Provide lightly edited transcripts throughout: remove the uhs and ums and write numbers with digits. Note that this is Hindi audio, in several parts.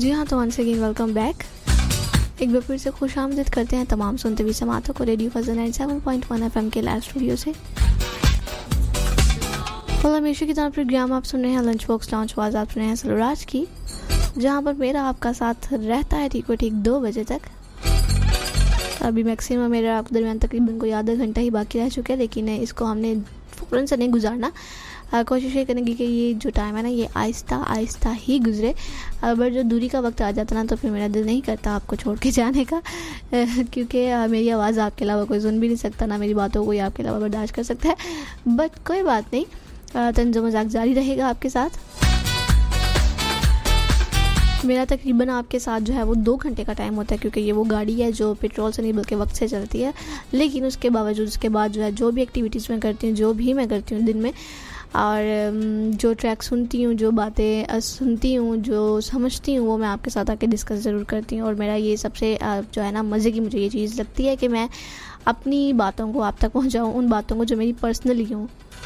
जी हाँ, तो वंस अगेन वेलकम बैक। एक बार फिर से खुशामदीद करते हैं तमाम सुनते हुए समातों को रेडियो फजल 97.1 FM के लाइव स्टूडियो से। और हमेशा की तरह प्रोग्राम आप सुन रहे हैं लंच बॉक्स लॉन्च आवाज़ आप सुन रहे हैं सलराज की, जहाँ पर मेरा आपका साथ रहता है ठीक 2 बजे तक। अभी मैक्सिमम मेरा आपके दरमियान तकरीबन कोई आधा घंटा ही बाकी रह चुका है, लेकिन इसको हमने फ़ौरन से नहीं गुजारना। कोशिश ये करेंगे कि ये जो टाइम है ना ये आहिस्ता आहिस्ता ही गुजरे। अगर जो दूरी का वक्त आ जाता ना तो फिर मेरा दिल नहीं करता आपको छोड़ के जाने का, क्योंकि मेरी आवाज़ आपके अलावा कोई सुन भी नहीं सकता, ना मेरी बातों को कोई आपके अलावा बर्दाश्त कर सकता है। बट कोई बात नहीं, तंज़ो मज़ाक जारी रहेगा आपके साथ। मेरा तकरीबन आपके साथ जो है वो 2 घंटे का टाइम होता है, क्योंकि ये वो गाड़ी है जो पेट्रोल से नहीं बल्कि वक्त से चलती है। लेकिन उसके बावजूद उसके बाद जो है जो भी एक्टिविटीज़ मैं करती हूँ, जो भी मैं करती हूँ दिन में, और जो ट्रैक सुनती हूँ, जो बातें सुनती हूँ, जो समझती हूँ, वो मैं आपके साथ आके डिस्कस ज़रूर करती हूँ। और मेरा ये सबसे जो है ना मज़े की मुझे ये चीज़ लगती है कि मैं अपनी बातों को आप तक पहुँचाऊँ, उन बातों को जो मेरी पर्सनली हूँ।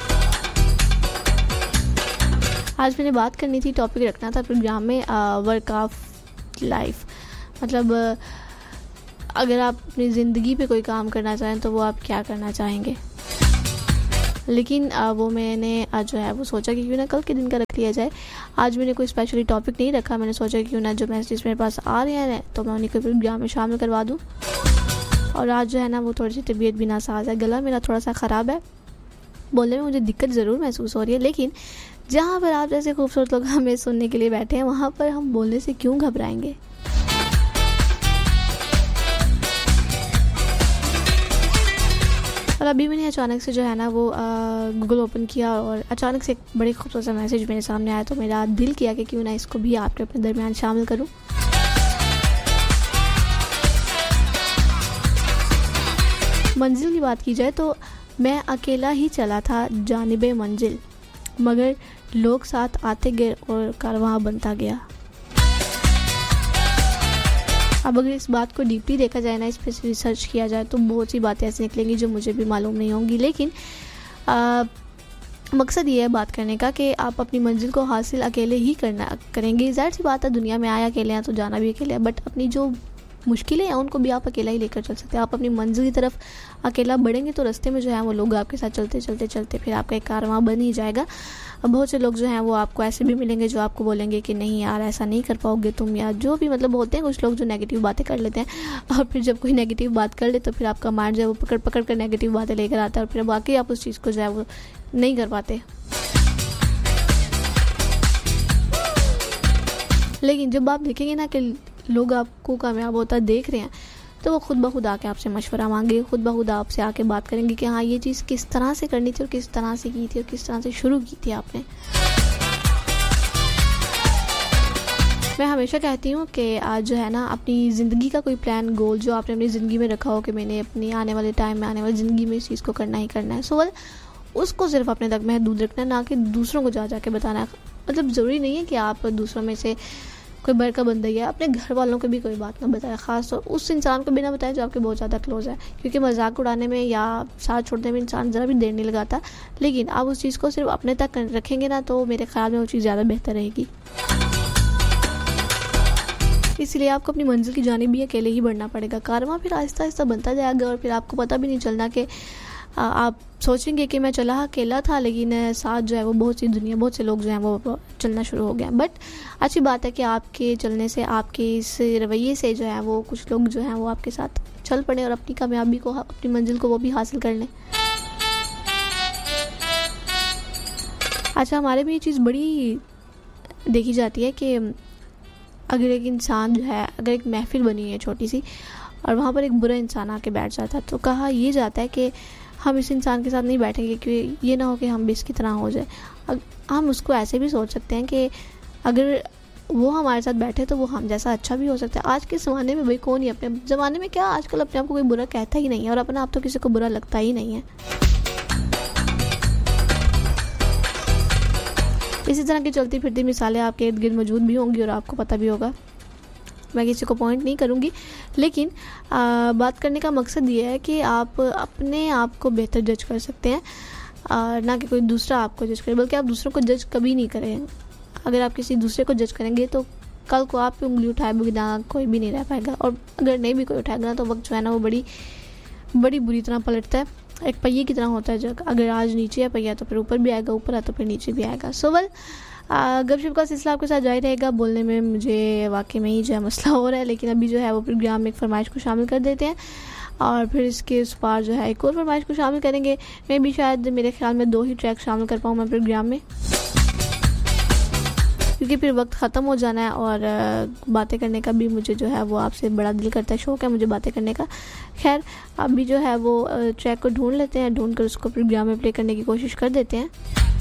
आज मैंने बात करनी थी, टॉपिक रखना था प्रोग्राम में वर्क ऑफ लाइफ। मतलब अगर आप अपनी ज़िंदगी पे कोई काम करना चाहें तो वो आप क्या करना चाहेंगे। लेकिन वो मैंने आज जो है वो सोचा कि क्यों ना कल के दिन का रख लिया जाए। आज मैंने कोई स्पेशली टॉपिक नहीं रखा, मैंने सोचा कि क्यों ना जो मैसेज मेरे पास आ रहे हैं तो मैं उन्हीं को प्रोग्राम में शामिल करवा दूँ। और आज जो है ना वो थोड़ी सी तबीयत भी नासाज है, गला मेरा थोड़ा सा ख़राब है, बोलने में मुझे दिक्कत ज़रूर महसूस हो रही है। लेकिन जहाँ पर आप जैसे खूबसूरत लोग हमें सुनने के लिए बैठे हैं, वहाँ पर हम बोलने से क्यों घबराएंगे। और अभी मैंने अचानक से जो है ना वो गूगल ओपन किया और अचानक से एक बड़े खूबसूरत सा मैसेज मेरे सामने आया, तो मेरा दिल किया कि क्यों ना इसको भी आपके अपने दरमियान शामिल करूं। मंजिल की बात की जाए तो मैं अकेला ही चला था जानिबे मंजिल, मगर लोग साथ आते गए और कारवां बनता गया। अब अगर इस बात को डीपली देखा जाए ना, इस पर रिसर्च किया जाए तो बहुत सी बातें ऐसी निकलेंगी जो मुझे भी मालूम नहीं होंगी। लेकिन मकसद ये है बात करने का कि आप अपनी मंजिल को हासिल अकेले ही करेंगे। ज़ाहिर सी बात है, दुनिया में आए अकेले हैं तो जाना भी अकेले है, बट अपनी जो मुश्किलें हैं उनको भी आप अकेला ही लेकर चल सकते हैं। आप अपनी मंजिल की तरफ अकेला बढ़ेंगे तो रास्ते में जो है वो लोग आपके साथ चलते चलते चलते फिर आपका एक कारवां बन ही जाएगा। बहुत से लोग जो हैं वो आपको ऐसे भी मिलेंगे जो आपको बोलेंगे कि नहीं यार ऐसा नहीं कर पाओगे तुम, या जो भी मतलब होते हैं कुछ लोग जो नेगेटिव बातें कर लेते हैं। और फिर जब कोई नेगेटिव बात कर ले तो फिर आपका माइंड जो है वो पकड़ पकड़ कर नेगेटिव बातें लेकर आता है और फिर बाकी आप उस चीज़ को जो है वो नहीं कर पाते। लेकिन जब आप देखेंगे ना कि लोग आपको कामयाब होता देख रहे हैं तो वो खुद ब खुद आके आपसे मशवरा मांगे, खुद ब खुद आपसे आके बात करेंगे कि हाँ ये चीज़ किस तरह से करनी थी और किस तरह से की थी और किस तरह से शुरू की थी आपने। मैं हमेशा कहती हूँ कि आज जो है ना अपनी ज़िंदगी का कोई प्लान गोल जो आपने अपनी ज़िंदगी में रखा हो कि मैंने अपनी आने वाले टाइम में आने वाली ज़िंदगी में इस चीज़ को करना ही करना है, सो उसको सिर्फ अपने तक महदूद रखना है, ना कि दूसरों को जा के बताना है। मतलब ज़रूरी नहीं है कि आप दूसरों में से कोई बर का बंदा ही है, अपने घर वालों को भी कोई बात ना बताए, ख़ास तौर उस इंसान को भी ना बताएं जो आपके बहुत ज़्यादा क्लोज़ है, क्योंकि मजाक उड़ाने में या साथ छोड़ने में इंसान ज़रा भी देर नहीं लगाता। लेकिन आप उस चीज़ को सिर्फ अपने तक रखेंगे ना तो मेरे ख्याल में वो चीज़ ज़्यादा बेहतर रहेगी। इसलिए आपको अपनी मंजिल की जानिब भी अकेले ही बढ़ना पड़ेगा। कारवां फिर आहिस्ता आहिस्ता बनता जाएगा और फिर आपको पता भी नहीं चलना कि आप सोचेंगे कि मैं चला अकेला था, लेकिन साथ जो है वो बहुत सी दुनिया, बहुत से लोग जो हैं वो चलना शुरू हो गए। बट अच्छी बात है कि आपके चलने से, आपके इस रवैये से जो है वो कुछ लोग जो हैं वो आपके साथ चल पड़े और अपनी कामयाबी को, अपनी मंजिल को वो भी हासिल कर लें। अच्छा, हमारे में ये चीज़ बड़ी देखी जाती है कि अगर एक इंसान जो है, अगर एक महफिल बनी है छोटी सी और वहाँ पर एक बुरा इंसान आके बैठ जाता है तो कहा ये जाता है कि हम इस इंसान के साथ नहीं बैठेंगे क्योंकि ये ना हो कि हम भी इसकी तरह हो जाए। हम उसको ऐसे भी सोच सकते हैं कि अगर वो हमारे साथ बैठे तो वो हम जैसा अच्छा भी हो सकता है। आज के ज़माने में भाई कौन ही अपने ज़माने में क्या आजकल अपने आप को कोई बुरा कहता ही नहीं है और अपना आप तो किसी को बुरा लगता ही नहीं है। इसी तरह की चलती फिरती मिसालें आपके इर्द गिर्द मौजूद भी होंगी और आपको पता भी होगा। मैं किसी को पॉइंट नहीं करूँगी, लेकिन बात करने का मकसद ये है कि आप अपने आप को बेहतर जज कर सकते हैं, ना कि कोई दूसरा आपको जज करे, बल्कि आप दूसरों को जज कभी नहीं करें। अगर आप किसी दूसरे को जज करेंगे तो कल को आप पे उंगली उठाए बिना कोई भी नहीं रह पाएगा, और अगर नहीं भी कोई उठाएगा ना तो वक्त जो है ना वो बड़ी बड़ी बुरी तरह पलटता है। एक पहिए की तरह होता है जग, अगर आज नीचे है पहिया तो फिर ऊपर भी आएगा, ऊपर है तो फिर नीचे भी आएगा। सो वेल, गपशप का सिलसिला आपके साथ जारी रहेगा। बोलने में मुझे वाकई में ही जो है मसला हो रहा है, लेकिन अभी जो है वो प्रोग्राम में एक फरमाइश को शामिल कर देते हैं और फिर इसके उस पार जो है एक और फरमाइश को शामिल करेंगे। मैं भी शायद मेरे ख्याल में 2 ही ट्रैक शामिल कर पाऊँ मैं प्रोग्राम में, क्योंकि फिर वक्त ख़त्म हो जाना है और बातें करने का भी मुझे जो है वो आपसे बड़ा दिल करता है, शौक़ है मुझे बातें करने का। खैर अभी जो है वो ट्रैक को ढूंढ लेते हैं, ढूंढ कर उसको प्रोग्राम में प्ले करने की कोशिश कर देते हैं।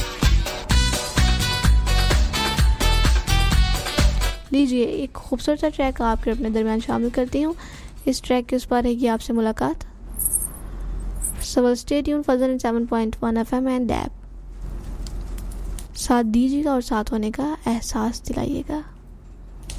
लीजिए एक खूबसूरत सा ट्रैक आपके अपने दरमियान शामिल करती हूँ। इस ट्रैक के उस पार रहेगी आपसे मुलाकात। So stay tune for 7.1 FM and dab. साथ दीजिएगा और साथ होने का एहसास दिलाइएगा।